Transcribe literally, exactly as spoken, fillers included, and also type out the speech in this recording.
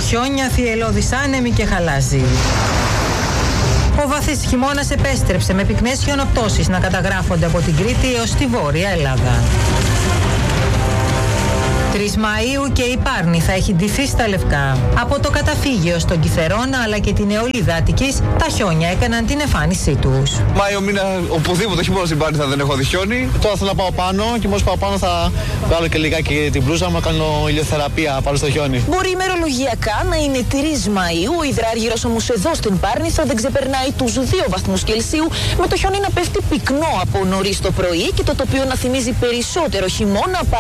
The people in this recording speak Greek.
χιόνια, θυελλώδης άνεμοι και χαλάζι. Ο βαθύς χειμώνας επέστρεψε με πυκνές χιονοπτώσεις να καταγράφονται από την Κρήτη έως τη Βόρεια Ελλάδα. τρεις Μαΐου και η Πάρνη θα έχει ντυθεί στα λευκά. Από το καταφύγιο στον Κιθερώνα αλλά και την Αιωλίδα Αττικής, τα χιόνια έκαναν την εμφάνισή τους. Μάιο μήνα οπουδήποτε, όχι μόνο στην Πάρνη θα δεν έχω δει χιόνι. Τώρα θέλω να πάω πάνω και μόλις πάω πάνω θα βγάλω και λιγάκι την μπλούζα μου να κάνω ηλιοθεραπεία πάνω στο χιόνι. Μπορεί ημερολογιακά να είναι τρεις Μαΐου, ο υδράργυρος όμως εδώ στην Πάρνηθα δεν ξεπερνάει τους δύο βαθμούς Κελσίου, με το χιόνι να πέφτει πυκνό από νωρίς το πρωί και το τοπίο να θυμίζει περισσότερο χειμώνα.